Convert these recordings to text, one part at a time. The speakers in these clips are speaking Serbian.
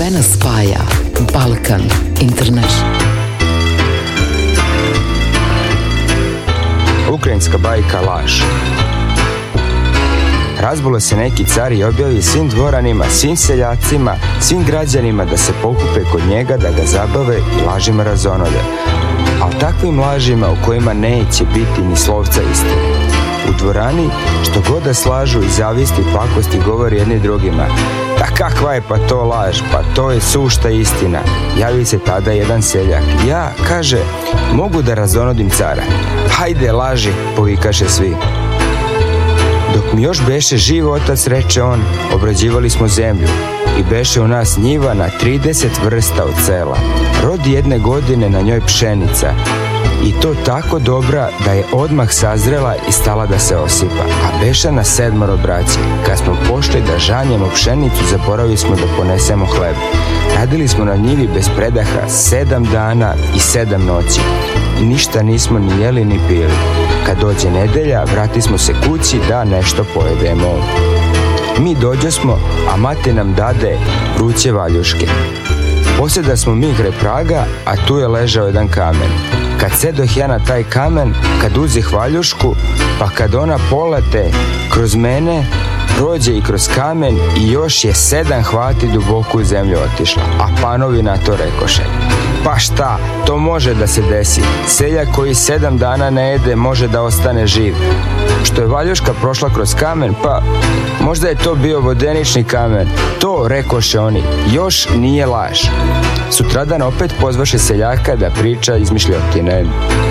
Sve nas spaja. Balkan International. Ukrajinska bajka laž. Razbulo se neki car i objavi svim dvoranima, svim seljacima, svim građanima da se pokupe kod njega, da ga zabave i lažima razonode. Ali takvim lažima u kojima neće biti ni slovca istine. U dvorani, što god da slažu i zavisti i pakosti govori jedni drugima. Da kakva je pa to laž, pa to je sušta istina. Javi se tada jedan seljak. Ja, kaže, mogu da razonodim cara. Hajde, laži, povikaše svi. Dok mi još beše živ otac, reče on, obrađivali smo zemlju i beše u nas njiva na 30 vrsta od sela. Rodi jedne godine na njoj pšenica i to tako dobra da je odmah sazrela i stala da se osipa, a beša na 7 braće. Kad smo pošli da žanjemo pšenicu, zaboravili smo da ponesemo hleb. Radili smo na njivi bez predaha 7 dana i 7 noći i ništa nismo ni jeli ni pili. Kad dođe nedelja, vrati smo se kući da nešto pojedemo. Mi dođosmo, a mati nam dade vruće valjuške. Posjeda smo mi kraj praga, a tu je ležao jedan kamen. Kad sedoh ja na taj kamen, kad uzih valjušku, pa kad ona polete kroz mene, prođe i kroz kamen i još je 7 hvati duboko u zemlju otišla. A panovi na to rekoše. Pa šta, to može da se desi. Seljak koji 7 dana ne jede može da ostane živ. Što je valjuška prošla kroz kamen, pa možda je to bio vodenični kamen. To, rekoše oni, još nije laž. Sutradan opet pozvaše seljaka da priča izmišljotine.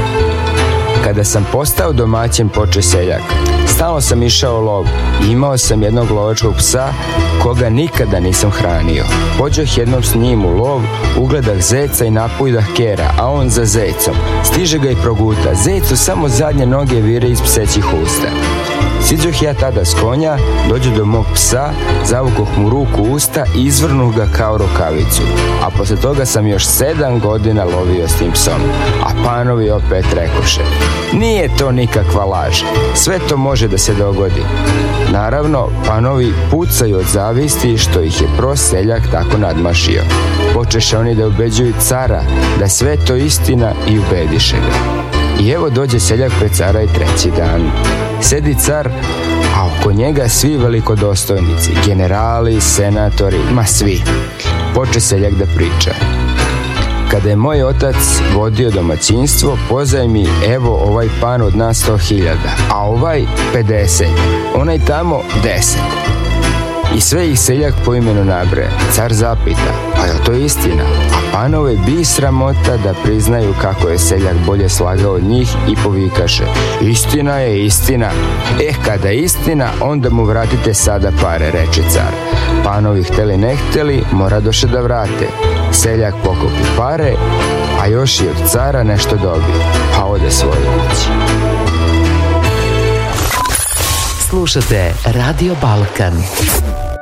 Kada sam postao domaćin, poče seljak. Stalno sam išao u lov i imao sam jednog lovačkog psa koga nikada nisam hranio. Pođoh jednom s njim u lov, ugledah zeca i napujdah kera, a on za zecom. Stiže ga i proguta. Zecu samo zadnje noge vire iz psećih usta. Siđoh ja tada s konja, dođu do mog psa, zavukoh mu ruku u usta i izvrnuh ga kao rukavicu. A posle toga sam još 7 godina lovio s tim psom. A panovi opet rekoše, nije to nikakva laž, sve to može da se dogodi. Naravno, panovi pucaju od zavisti što ih je prost seljak tako nadmašio. Počeše oni da ubeđuju cara da sve to istina i ubediše ga. I evo dođe seljak pred cara i 3. dan. Sedi car, a oko njega svi velikodostojnici, generali, senatori, ma svi. Poče seljak da priča. Kada je moj otac vodio domaćinstvo, pozajmi evo ovaj pan od nas 100.000, a ovaj 50, onaj tamo 10. I sve ih seljak po imenu nabre. Car zapita, pa je to istina? A panove bi sramota da priznaju kako je seljak bolje slagao od njih i povikaše, istina je istina. Kada je istina, onda mu vratite sada pare, reče car. Panovi hteli ne hteli, mora doše da vrate. Seljak pokupi pare, a još i od cara nešto dobije, pa ode svojoj kući. Slušate Radio Balkan.